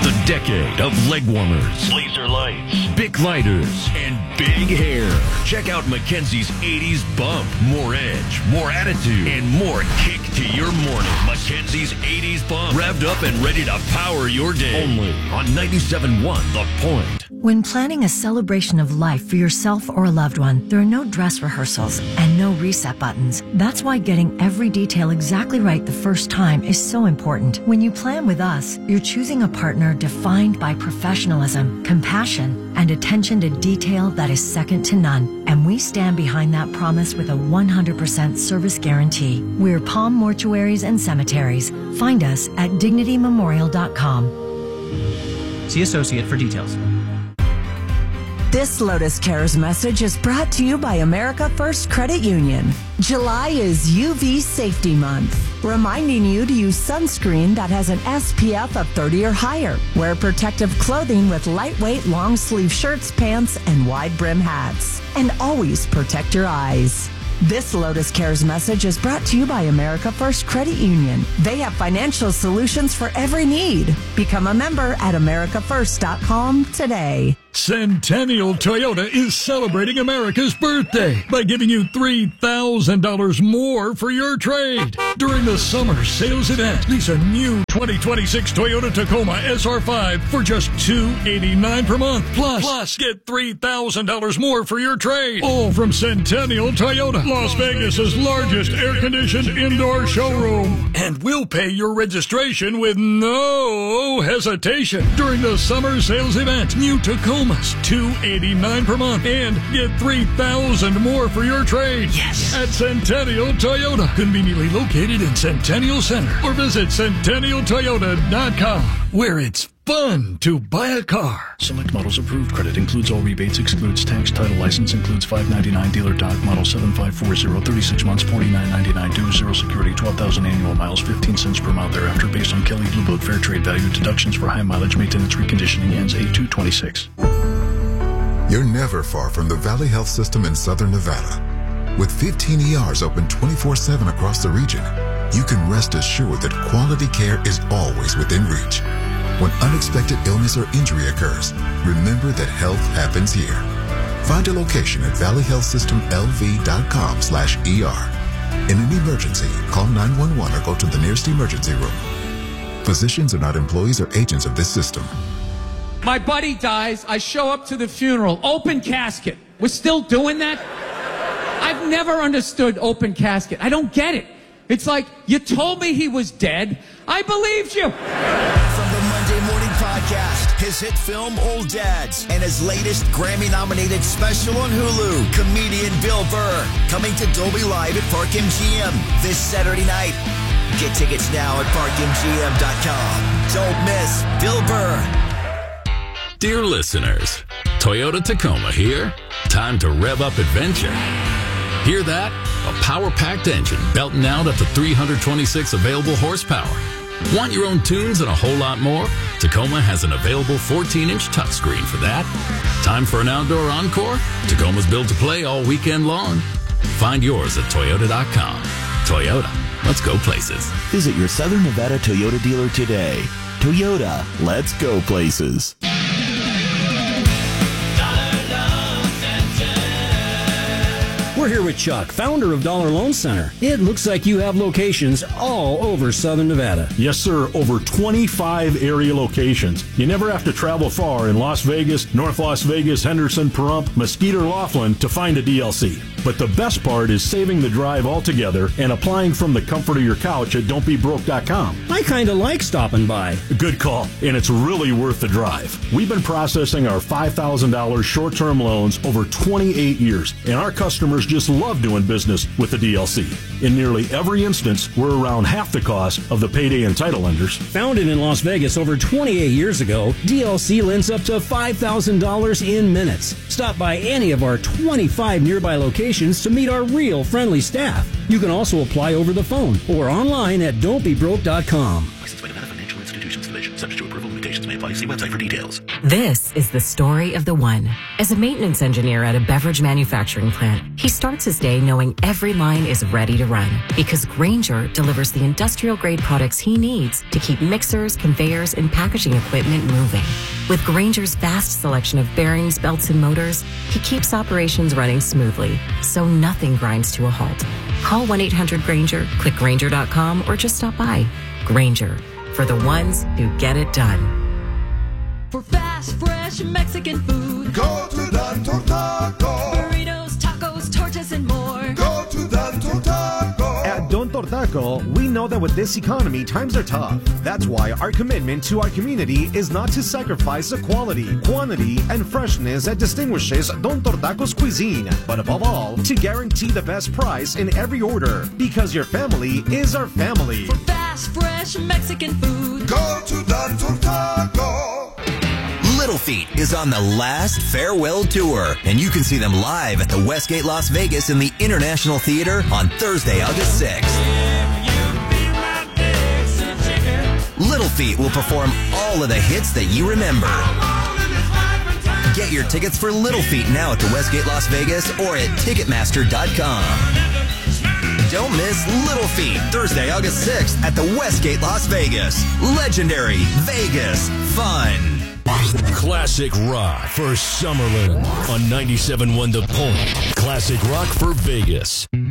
The decade of leg warmers, laser lights, Bic lighters, and big hair. Check out Mackenzie's 80s bump. More edge, more attitude, and more kick to your morning. Mackenzie's 80s bump. Revved up and ready to power your day. Only on 97.1 The Point. When planning a celebration of life for yourself or a loved one, there are no dress rehearsals and no reset buttons. That's why getting every detail exactly right the first time is so important. When you plan with us, you're choosing a partner defined by professionalism, compassion, and attention to detail that is second to none. And we stand behind that promise with a 100% service guarantee. We're Palm Mortuaries and Cemeteries. Find us at dignitymemorial.com. See associate for details. This Lotus Cares message is brought to you by America First Credit Union. July is UV Safety Month, reminding you to use sunscreen that has an SPF of 30 or higher. Wear protective clothing with lightweight long sleeve shirts, pants, and wide brim hats. And always protect your eyes. This Lotus Cares message is brought to you by America First Credit Union. They have financial solutions for every need. Become a member at americafirst.com today. Centennial Toyota is celebrating America's birthday by giving you $3,000 more for your trade. During the summer sales event, lease a new 2026 Toyota Tacoma SR5 for just $289 per month. Plus get $3,000 more for your trade. All from Centennial Toyota, Las Vegas's largest air-conditioned indoor showroom. And we'll pay your registration with no hesitation. During the summer sales event, new Tacomas, $289 per month, and get $3,000 more for your trade. Yes! At Centennial Toyota, conveniently located in Centennial Center, or visit CentennialToyota.com, where it's fun to buy a car. Select models approved. Credit includes all rebates, excludes tax, title, license, includes $599 dealer doc, model 7540, 36 months, $49.99 due, 0 security, 12,000 annual miles, 15 cents per mile thereafter, based on Kelley Blue Book fair trade value. Deductions for high mileage maintenance reconditioning ends 8/2/26. You're never far from the Valley Health System in Southern Nevada. With 15 ERs open 24/7 across the region, you can rest assured that quality care is always within reach. When unexpected illness or injury occurs, remember that health happens here. Find a location at valleyhealthsystemlv.com/ER. In an emergency, call 911 or go to the nearest emergency room. Physicians are not employees or agents of this system. My buddy dies, I show up to the funeral, open casket. We're still doing that? I've never understood open casket. I don't get it. It's like, you told me he was dead. I believed you. From the Monday Morning Podcast, his hit film Old Dads, and his latest Grammy-nominated special on Hulu, comedian Bill Burr, coming to Dolby Live at Park MGM this Saturday night. Get tickets now at parkmgm.com. Don't miss Bill Burr. Dear listeners, Toyota Tacoma here. Time to rev up adventure. Hear that? A power-packed engine belting out up to 326 available horsepower. Want your own tunes and a whole lot more? Tacoma has an available 14-inch touchscreen for that. Time for an outdoor encore? Tacoma's built to play all weekend long. Find yours at Toyota.com. Toyota, let's go places. Visit your Southern Nevada Toyota dealer today. Toyota, let's go places. We're here with Chuck, founder of Dollar Loan Center. It looks like you have locations all over Southern Nevada. Yes, sir. Over 25 area locations. You never have to travel far in Las Vegas, North Las Vegas, Henderson, Pahrump, Mesquite, or Laughlin to find a DLC. But the best part is saving the drive altogether and applying from the comfort of your couch at don'tbebroke.com. I kind of like stopping by. Good call, and it's really worth the drive. We've been processing our $5,000 short-term loans over 28 years, and our customers just love doing business with the DLC. In nearly every instance, we're around half the cost of the payday and title lenders. Founded in Las Vegas over 28 years ago, DLC lends up to $5,000 in minutes. Stop by any of our 25 nearby locations to meet our real friendly staff. You can also apply over the phone or online at don'tbebroke.com. Licensed by Nevada Financial Institutions. installation. Subject to approval, limitations may apply. See website for details. This is the story of the one. As a maintenance engineer at a beverage manufacturing plant, he starts his day knowing every line is ready to run because Grainger delivers the industrial-grade products he needs to keep mixers, conveyors, and packaging equipment moving. With Grainger's vast selection of bearings, belts, and motors, he keeps operations running smoothly, so nothing grinds to a halt. Call 1-800-GRAINGER, click Grainger.com, or just stop by. Grainger, for the ones who get it done. For fast, fresh Mexican food, go to Don Tortaco. Burritos, tacos, tortas, and more. Go to Don Tortaco. At Don Tortaco, we know that with this economy, times are tough. That's why our commitment to our community is not to sacrifice the quality, quantity, and freshness that distinguishes Don Tortaco's cuisine, but above all, to guarantee the best price in every order, because your family is our family. For fast, fresh Mexican food, go to Don Tortaco. Little Feat is on the last farewell tour, and you can see them live at the Westgate Las Vegas in the International Theater on Thursday, August 6th. Little Feat will perform all of the hits that you remember. Get your tickets for Little Feat now at the Westgate Las Vegas or at Ticketmaster.com. Don't miss Little Feat, Thursday, August 6th at the Westgate Las Vegas. Legendary Vegas fun. Classic rock for Summerlin on 97.1 The Point. Classic rock for Vegas.